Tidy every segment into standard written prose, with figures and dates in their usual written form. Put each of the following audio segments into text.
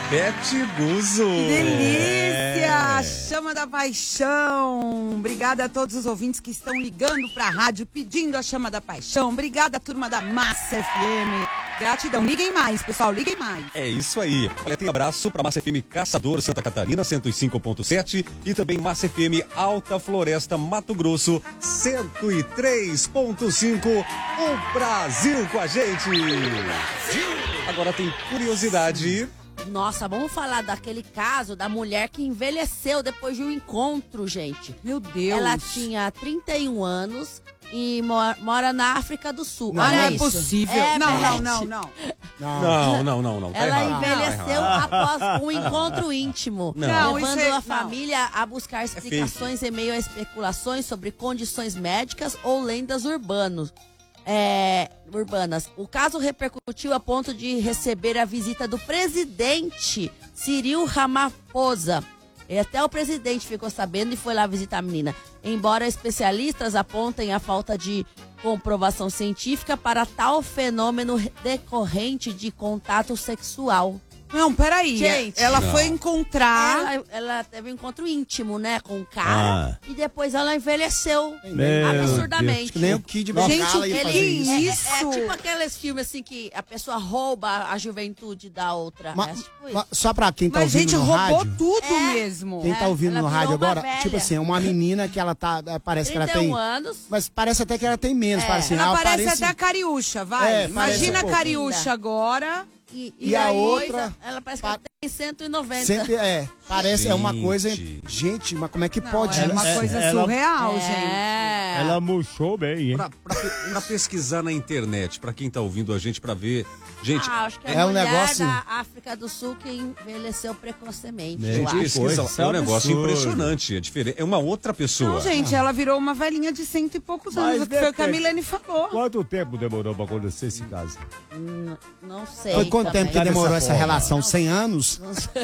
Bete Guzzo. Que delícia! Chama da Paixão. Obrigada a todos os ouvintes que estão ligando pra rádio pedindo a Chama da Paixão. Obrigada, turma da Massa FM. Gratidão. Liguem mais, pessoal. Liguem mais. É isso aí. Olha, tem abraço pra Massa FM Caçador, Santa Catarina, 105.7 e também Massa FM Alta Floresta, Mato Grosso, 103.5. O Brasil com a gente. Agora tem curiosidade. Nossa, vamos falar daquele caso da mulher que envelheceu depois de um encontro, gente. Meu Deus. Ela tinha 31 anos e mora na África do Sul. Não, Olha não é isso. possível. Não. Tá Ela errado, envelheceu tá errado. após um encontro íntimo, Não, levando isso é- a família a buscar explicações em meio a especulações sobre condições médicas ou lendas urbanas. O caso repercutiu a ponto de receber a visita do presidente Cyril Ramaphosa. E até o presidente ficou sabendo e foi lá visitar a menina. Embora especialistas apontem a falta de comprovação científica para tal fenômeno decorrente de contato sexual. Não, peraí. Gente. Ela Não. foi encontrar... Ela teve um encontro íntimo, né, com o cara. E depois ela envelheceu absurdamente. Que nem o Kid Gente, Bengala ia que fazer isso. isso? É tipo aqueles filmes assim que a pessoa rouba a juventude da outra. Mas, tipo isso. mas só pra quem tá Mas, ouvindo gente, no roubou rádio, tudo mesmo. quem tá ouvindo ela no virou rádio uma agora, velha. tipo assim, é uma menina que ela tá, parece que ela 31 tem, anos. mas parece até que ela tem menos, parece assim, Ela parece parece- até a Cariúcha, vai. É, parece Imagina um a pouco. Cariúcha agora. E a aí, outra- ela parece que ela tem 190. parece, é uma coisa, Gente. gente, mas como é que Não, pode é isso? uma coisa ela- surreal, gente. Ela murchou bem, hein? Pra pesquisar na internet, pra quem tá ouvindo a gente, pra ver. Gente, Acho que é a um mulher negócio- da África do Sul que envelheceu precocemente. Né? eu gente, acho. pesquisa, Coisa, é um negócio absurdo. impressionante. É diferente. É uma outra pessoa. Não, gente, ela virou uma velhinha de 100 e poucos anos. Mas Foi o que a depende. Milene falou. Quanto tempo demorou pra acontecer esse caso? Não sei. Foi quanto também. tempo que Tá demorou dessa essa forma. relação? 100 anos?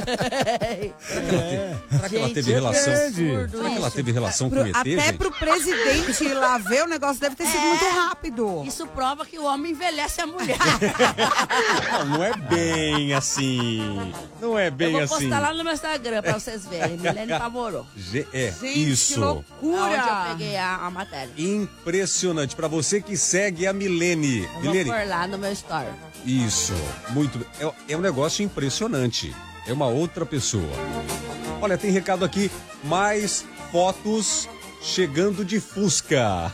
Será que ela teve relação? absurdo Será que ela isso. teve relação com o ET, Até gente? pro presidente ir lá ver, o negócio deve ter sido muito rápido. Isso prova que o homem envelhece a mulher. Não é bem assim. Não é Eu bem vou assim. postar lá no meu Instagram pra vocês verem. Milene Pavorou. É, Gente, isso. que loucura. Onde eu peguei a matéria. Impressionante. Pra você que segue a Milene. Eu vou Milene, pôr lá no meu story. isso. Muito. É um negócio impressionante. É uma outra pessoa. Olha, tem recado aqui. Mais fotos chegando de Fusca.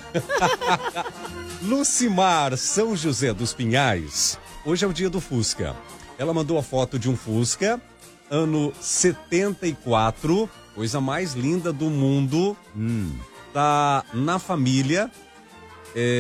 Lucimar, São José dos Pinhais. Hoje é o dia do Fusca. Ela mandou a foto de um Fusca, ano 74, coisa mais linda do mundo. Tá na família.